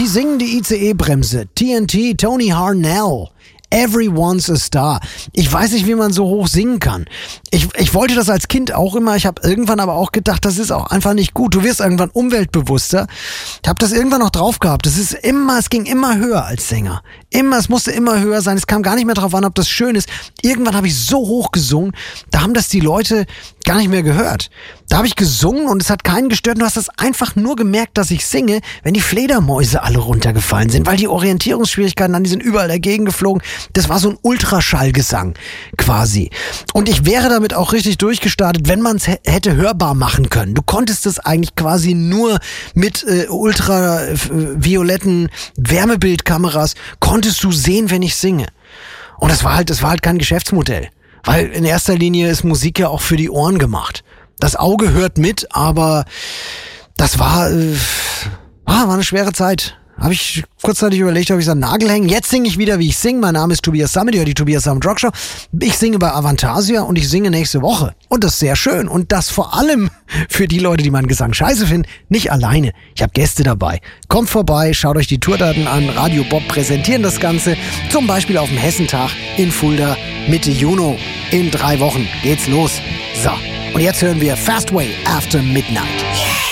singen die ICE-Bremse. TNT, Tony Harnell. Everyone's a Star. Ich weiß nicht, wie man so hoch singen kann. Ich wollte das als Kind auch immer. Ich habe irgendwann aber auch gedacht, das ist auch einfach nicht gut. Du wirst irgendwann umweltbewusster. Ich habe das irgendwann noch drauf gehabt. Es ging immer höher als Sänger. Es musste immer höher sein. Es kam gar nicht mehr drauf an, ob das schön ist. Irgendwann habe ich so hoch gesungen, da haben das die Leute gar nicht mehr gehört. Da habe ich gesungen und es hat keinen gestört. Du hast das einfach nur gemerkt, dass ich singe, wenn die Fledermäuse alle runtergefallen sind, weil die Orientierungsschwierigkeiten, die sind überall dagegen geflogen. Das war so ein Ultraschallgesang quasi. Und ich wäre damit auch richtig durchgestartet, wenn man es hätte hörbar machen können. Du konntest es eigentlich quasi nur mit ultravioletten Wärmebildkameras, konntest du sehen, wenn ich singe. Und das war halt kein Geschäftsmodell. Weil in erster Linie ist Musik ja auch für die Ohren gemacht. Das Auge hört mit, aber das war eine schwere Zeit. Habe ich kurzzeitig überlegt, ob ich so einen Nagel hänge. Jetzt singe ich wieder, wie ich singe. Mein Name ist Tobias Sammet, ich höre die Tobias Sammet Rock Show. Ich singe bei Avantasia und ich singe nächste Woche. Und das ist sehr schön. Und das vor allem für die Leute, die meinen Gesang scheiße finden, nicht alleine. Ich habe Gäste dabei. Kommt vorbei, schaut euch die Tourdaten an. Radio Bob präsentieren das Ganze. Zum Beispiel auf dem Hessentag in Fulda Mitte Juni. In 3 Wochen geht's los. So, und jetzt hören wir Fast Way After Midnight.